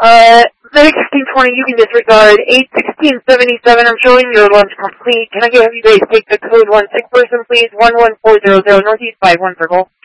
Medic 1620, you can disregard. 81677, I'm showing your lunch complete. Can I have you guys take the code 16 person, please? 11400, Northeast 51 Circle.